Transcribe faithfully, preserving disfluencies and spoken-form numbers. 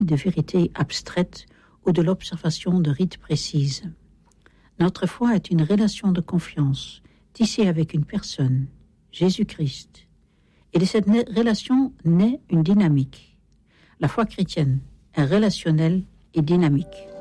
de vérités abstraites ou de l'observation de rites précises. Notre foi est une relation de confiance tissée avec une personne, Jésus-Christ. Et de cette relation naît une dynamique. La foi chrétienne est relationnelle et dynamique.